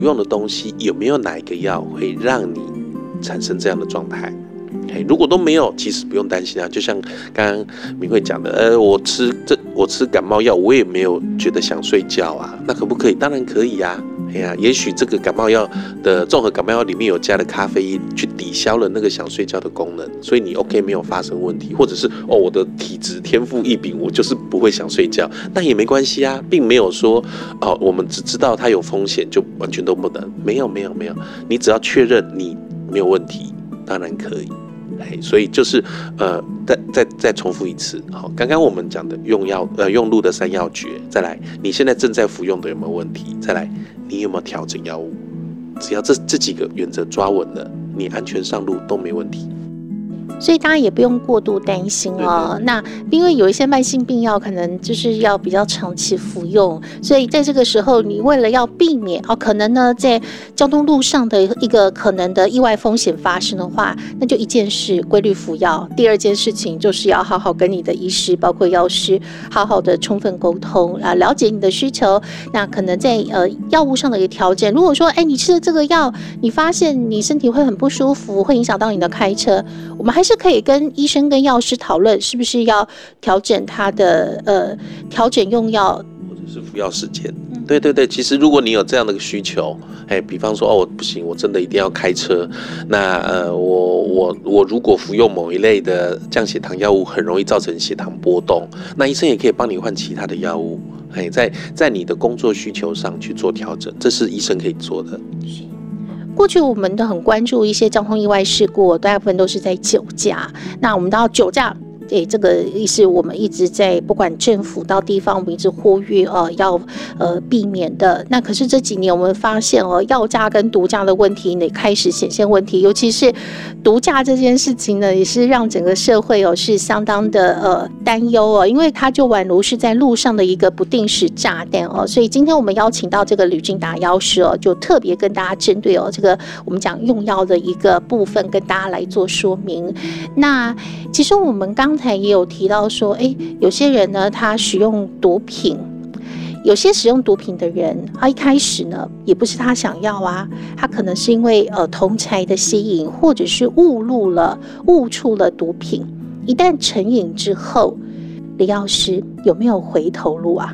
用的东西有没有哪一个药会让你产生这样的状态。如果都没有，其实不用担心啊。就像刚刚明慧讲的，我吃感冒药，我也没有觉得想睡觉啊，那可不可以？当然可以啊。也许这个感冒药的综合感冒药里面有加了咖啡因，去抵消了那个想睡觉的功能，所以你 OK 没有发生问题，或者是我的体质天赋异禀，我就是不会想睡觉，那也没关系啊，并没有说我们只知道它有风险就完全都不能，没有，你只要确认你没有问题，当然可以。所以就是再重复一次，好，刚刚我们讲的用路的3要诀，再来你现在正在服用的有没有问题，再来你有没有调整药物，只要这几个原则抓稳了，你安全上路都没问题。 所以大家也不用过度担心哦。那因为有一些慢性病药可能就是要比较长期服用，所以在这个时候，你为了要避免可能呢在交通路上的一个可能的意外风险发生的话，那就一件事规律服药，第二件事情就是要好好跟你的医师包括药师好好的充分沟通了解你的需求。那可能在药物上的一个调整，如果说你吃了这个药，你发现你身体会很不舒服，会影响到你的开车，我们还是可以跟医生跟药师讨论，是不是要调整他的调整用药或者是服药时间。对，其实如果你有这样的需求，比方说我不行，我真的一定要开车，那我如果服用某一类的降血糖药物，很容易造成血糖波动，那医生也可以帮你换其他的药物，在你的工作需求上去做调整，这是医生可以做的。 过去我们都很关注一些交通意外事故，大部分都是在酒驾。那我们到酒驾，这个是我们一直在不管政府到地方，我们一直呼吁要避免的。那可是这几年我们发现药驾跟毒驾的问题也开始显现问题，尤其是毒驾这件事情呢，也是让整个社会是相当的担忧因为它就宛如是在路上的一个不定时炸弹所以今天我们邀请到这个吕俊达药师就特别跟大家针对这个我们讲用药的一个部分跟大家来做说明。那其实我们刚才也有提到说，有些人呢他使用毒品，有些使用毒品的人，他一开始呢也不是他想要他可能是因为同侪的吸引，或者是误触了毒品，一旦成瘾之后，李药师有没有回头路啊？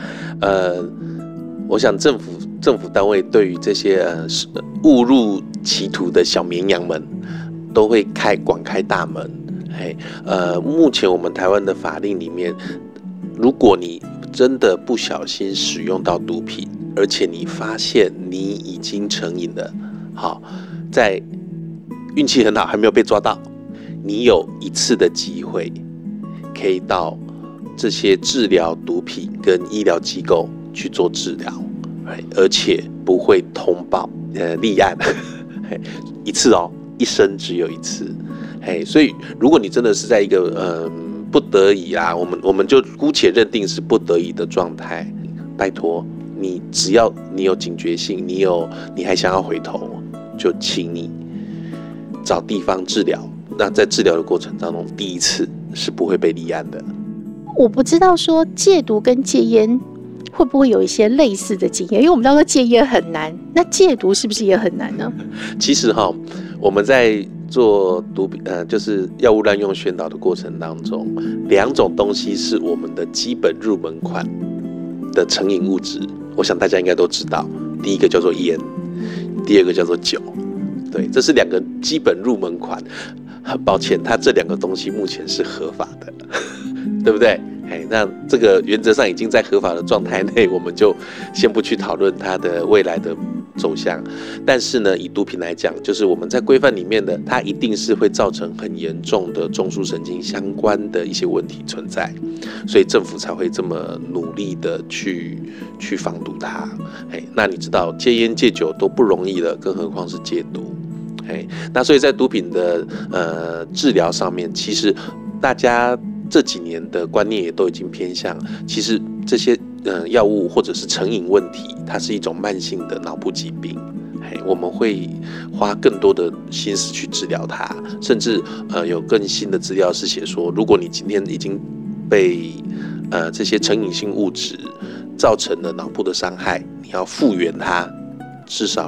我想政府单位对于这些误入歧途的小绵羊们，都会广开大门。目前我们台湾的法令里面，如果你真的不小心使用到毒品，而且你发现你已经成瘾了，好，在运气很好还没有被抓到，你有一次的机会可以到这些治疗毒品跟医疗机构去做治疗，而且不会通报立案一次一生只有一次。所以如果你真的是在一个不得已我们就姑且认定是不得已的状态，拜托你，只要你有警觉性，你还想要回头，就请你找地方治疗。那在治疗的过程当中，第一次是不会被立案的。 我不知道说戒毒跟戒烟会不会有一些类似的经验，因为我们知道说戒烟很难，那戒毒是不是也很难呢？ 其实我们在做毒品就是药物滥用宣导的过程当中，2种东西是我们的基本入门款的成瘾物质，我想大家应该都知道，第一个叫做烟，第二个叫做酒。对，这是2个基本入门款。很抱歉，它这2个东西目前是合法的，对不对？那这个原则上已经在合法的状态内，我们就先不去讨论它的未来的走向。但是呢，以毒品来讲，就是我们在规范里面的，它一定是会造成很严重的中枢神经相关的一些问题存在，所以政府才会这么努力的去防毒它。那你知道戒烟戒酒都不容易了，更何况是戒毒。那所以在毒品的治疗上面，其实大家这几年的观念也都已经偏向，其实这些药物或者是成瘾问题，它是一种慢性的脑部疾病。我们会花更多的心思去治疗它，甚至有更新的资料是写说，如果你今天已经被这些成瘾性物质造成了脑部的伤害，你要复原它， 至少